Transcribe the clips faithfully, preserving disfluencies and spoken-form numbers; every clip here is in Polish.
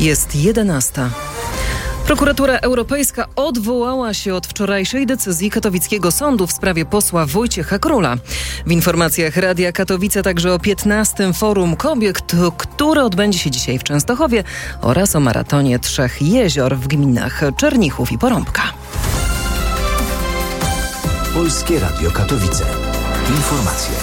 Jest jedenasta. Prokuratura Europejska odwołała się od wczorajszej decyzji katowickiego sądu w sprawie posła Wojciecha Króla. W informacjach Radia Katowice także o piętnastym Forum Kobiet, które odbędzie się dzisiaj w Częstochowie, oraz o maratonie Trzech Jezior w gminach Czernichów i Porąbka. Polskie Radio Katowice. Informacje.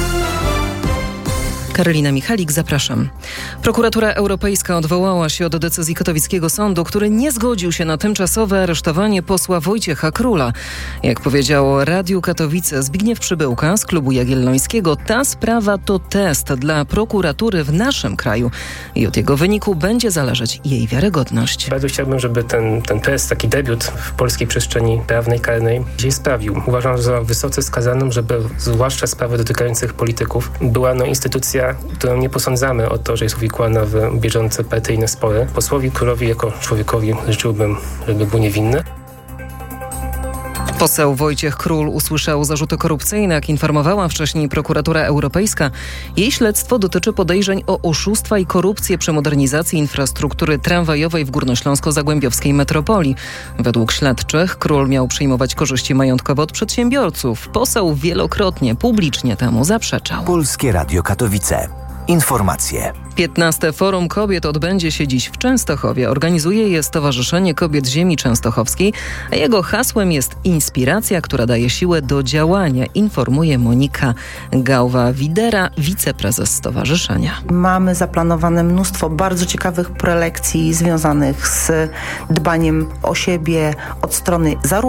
Karolina Michalik, zapraszam. Prokuratura Europejska odwołała się od decyzji katowickiego sądu, który nie zgodził się na tymczasowe aresztowanie posła Wojciecha Króla. Jak powiedział Radiu Katowice Zbigniew Przybyłka z Klubu Jagiellońskiego, ta sprawa to test dla prokuratury w naszym kraju i od jego wyniku będzie zależeć jej wiarygodność. Bardzo chciałbym, żeby ten, ten test, taki debiut w polskiej przestrzeni prawnej, karnej się sprawił. Uważam za wysoce skazaną, żeby zwłaszcza sprawy dotykających polityków była no instytucja, którą nie posądzamy o to, że jest uwikłana w bieżące partyjne spory. Posłowi Królowi jako człowiekowi życzyłbym, żeby był niewinny. Poseł Wojciech Król usłyszał zarzuty korupcyjne. Jak informowała wcześniej prokuratura europejska, jej śledztwo dotyczy podejrzeń o oszustwa i korupcję przy modernizacji infrastruktury tramwajowej w górnośląsko-zagłębiowskiej metropolii. Według śledczych Król miał przyjmować korzyści majątkowe od przedsiębiorców. Poseł wielokrotnie publicznie temu zaprzeczał. Polskie Radio Katowice. Informacje. piętnaste Forum Kobiet odbędzie się dziś w Częstochowie. Organizuje je Stowarzyszenie Kobiet Ziemi Częstochowskiej, a jego hasłem jest inspiracja, która daje siłę do działania, informuje Monika Gałwa-Widera, wiceprezes stowarzyszenia. Mamy zaplanowane mnóstwo bardzo ciekawych prelekcji związanych z dbaniem o siebie od strony zarówno